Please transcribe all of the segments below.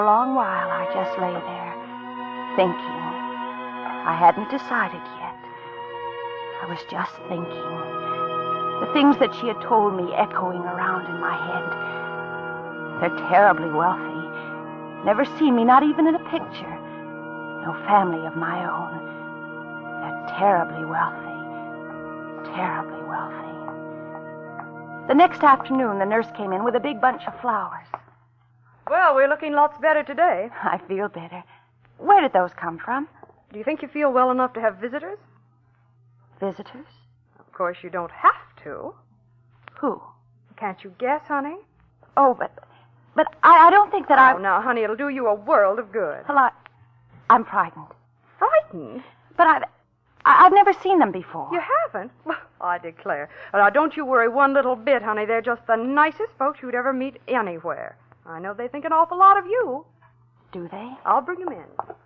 A long while I just lay there, thinking. I hadn't decided yet. I was just thinking. The things that she had told me echoing around in my head. They're terribly wealthy. Never seen me, not even in a picture. No family of my own. They're terribly wealthy. Terribly wealthy. The next afternoon, the nurse came in with a big bunch of flowers. Well, we're looking lots better today. I feel better. Where did those come from? Do you think you feel well enough to have visitors? Visitors? Of course, you don't have to. Who? Can't you guess, honey? Oh, but I don't think that Oh, now, honey, it'll do you a world of good. Well, I'm frightened. Frightened? But I've never seen them before. You haven't? Well, I declare. Now, don't you worry one little bit, honey. They're just the nicest folks you'd ever meet anywhere. I know they think an awful lot of you. Do they? I'll bring them in.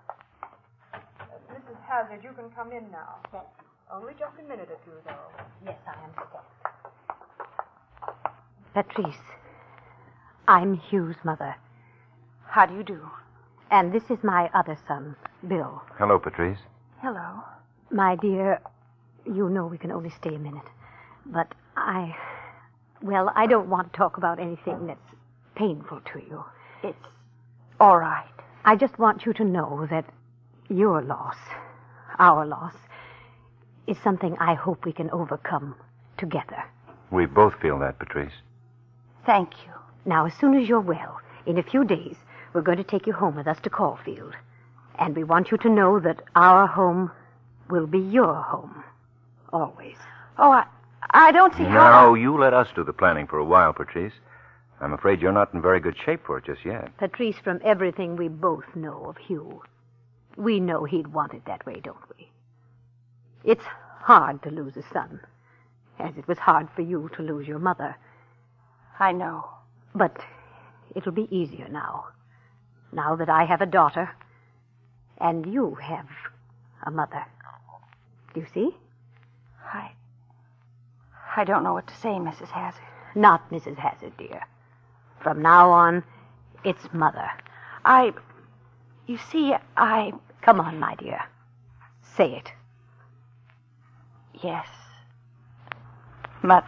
Mrs. Hazard, you can come in now. Thank you. Only just a minute or two, though. Yes, I understand. Patrice, I'm Hugh's mother. How do you do? And this is my other son, Bill. Hello, Patrice. Hello. My dear, you know we can only stay a minute. But I don't want to talk about anything that's painful to you. It's all right. I just want you to know that your loss, our loss, is something I hope we can overcome together. We both feel that, Patrice. Thank you. Now, as soon as you're well, in a few days, we're going to take you home with us to Caulfield. And we want you to know that our home will be your home. Always. Oh, I don't see how... No, you let us do the planning for a while, Patrice. I'm afraid you're not in very good shape for it just yet. Patrice, from everything we both know of Hugh, we know he'd want it that way, don't we? It's hard to lose a son, as it was hard for you to lose your mother. I know. But it'll be easier now. Now that I have a daughter, and you have a mother. Do you see? I don't know what to say, Mrs. Hazard. Not Mrs. Hazard, dear. From now on, it's Mother. You see, Come on, my dear. Say it. Yes. Mother.